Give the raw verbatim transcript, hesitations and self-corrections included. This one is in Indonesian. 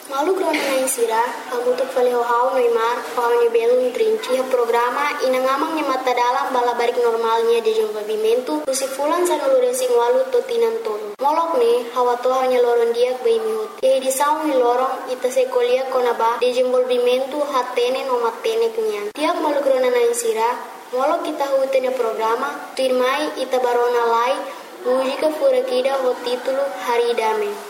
Malu grona na insira, kamu tu fale hau Neymar, hau ni belum trinci programa inangamang ni mata dalam bala barik normalnya de desenvolvimento, usi fulan sa nuluresing walu totinan tolo. Molok ni, hawa to hanya loron diak bai mihut. Yai di saung ni lorong, ita sekolia konaba desenvolvimento hatene no matene kenyan. Tiak malu grona na insira, molok kita hutene programa, tuirmai ita barona lai, mujika furakida ho titulo Hari Dame.